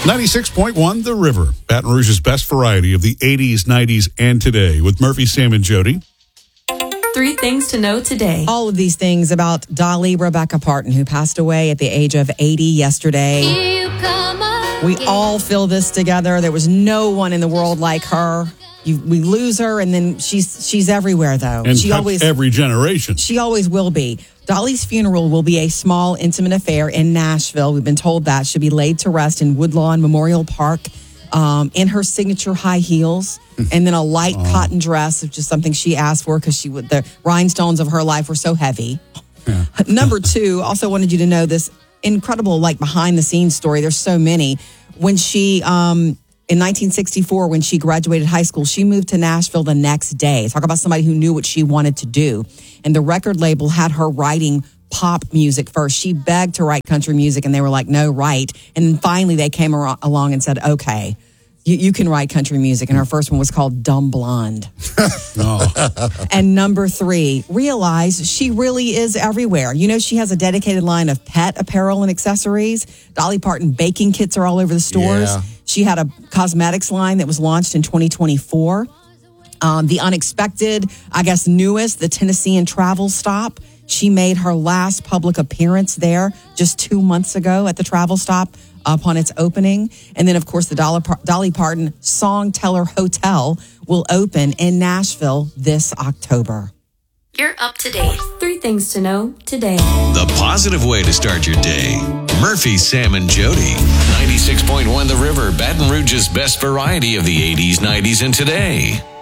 96.1 The River, Baton Rouge's best variety of the 80s, 90s, and today with Murphy, Sam, and Jody. 3 things to know today. All of these things about Dolly Rebecca Parton, who passed away at the age of 80 yesterday. We all feel this together. There was no one in the world like her. We lose her, and then she's everywhere, though. And she always every generation. She always will be. Dolly's funeral will be a small, intimate affair in Nashville. We've been told that. She'll be laid to rest in Woodlawn Memorial Park in her signature high heels, and then a light cotton dress, which is something she asked for because the rhinestones of her life were so heavy. Yeah. Number 2, also wanted you to know this incredible, behind-the-scenes story. There's so many. When she... in 1964, when she graduated high school, she moved to Nashville the next day. Talk about somebody who knew what she wanted to do. And the record label had her writing pop music first. She begged to write country music, and they were like, no, write. And then finally they came along and said, okay, you can write country music. And her first one was called Dumb Blonde. And number 3, realize she really is everywhere. You know, she has a dedicated line of pet apparel and accessories. Dolly Parton baking kits are all over the stores. Yeah. She had a cosmetics line that was launched in 2024. The unexpected, newest, the Tennessean Travel Stop. She made her last public appearance there just 2 months ago at the Travel Stop upon its opening. And then, of course, the Dolly Parton Songteller Hotel will open in Nashville this October. You're up to date. 3 things to know today. The positive way to start your day. Murphy, Sam, and Jody. 96.1 The River, Baton Rouge's best variety of the 80s, 90s, and today.